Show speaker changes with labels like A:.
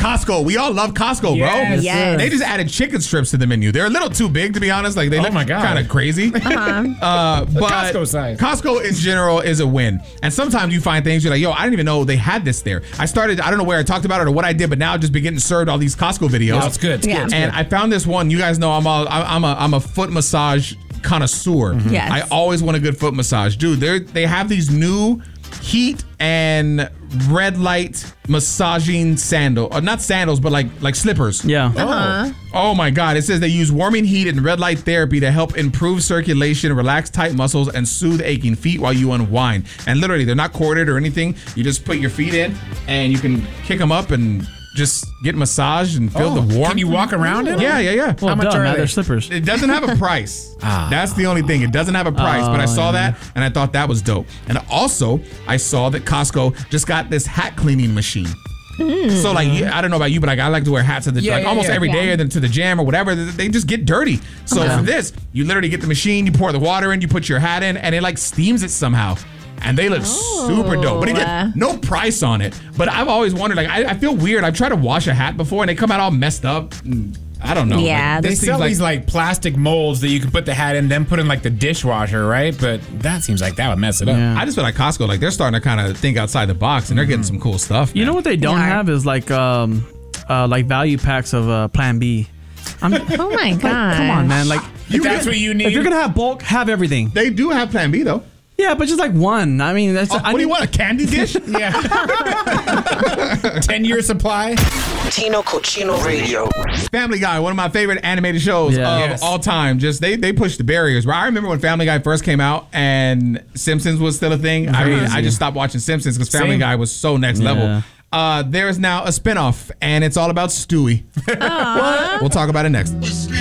A: Costco. We all love Costco, bro.
B: Yes.
A: They just added chicken strips to the menu. They're a little too big, to be honest. Like they look kind of crazy. But
C: Costco size.
A: Costco in general is a win. And sometimes you find things you're like, yo, I didn't even know they had this there. I don't know where I talked about it or what I did, but now I've just been getting served all these Costco videos.
C: Oh, it's good.
A: And I found this one. You guys know I'm a foot massage connoisseur.
B: Yes.
A: I always want a good foot massage. Dude, they have these new heat and red light massaging not sandals, but like slippers.
D: Yeah.
A: Oh my God. It says they use warming heat and red light therapy to help improve circulation, relax tight muscles, and soothe aching feet while you unwind. And literally, they're not corded or anything. You just put your feet in and you can kick them up and just get massaged and feel the warmth.
C: Can you walk around it?
A: Yeah.
D: Well,
C: How much are they?
D: They're slippers.
A: It doesn't have a price. That's the only thing. It doesn't have a price. But I saw that and I thought that was dope. And also, I saw that Costco just got this hat cleaning machine. So like, I don't know about you, but like I like to wear hats almost every day, or then to the gym or whatever. They just get dirty. So for this, you literally get the machine, you pour the water in, you put your hat in, and it like steams it somehow. And they look super dope. But again, no price on it. But I've always wondered, like, I feel weird. I've tried to wash a hat before and they come out all messed up. I don't know.
B: Yeah.
A: Like,
C: They sell these like plastic molds that you can put the hat in, then put in like the dishwasher, right? But that seems like that would mess it up.
D: Yeah.
A: I just feel like Costco, like they're starting to kind of think outside the box and they're getting some cool stuff.
D: You know what they don't have is like value packs of Plan B.
B: Oh my God.
D: Come on, man. Like
C: That's what you need.
D: if you're gonna have bulk, have everything.
A: They do have Plan B though.
D: Yeah, but just like one. I mean, that's.
A: What do you want? A candy dish?
C: Yeah. 10-year supply.
E: Tino Cochino Radio.
A: Family Guy, one of my favorite animated shows of all time. Just they pushed the barriers. Right? I remember when Family Guy first came out and Simpsons was still a thing. I mean, I just stopped watching Simpsons because Family Guy was so next level. There is now a spinoff, and it's all about Stewie. We'll talk about it next.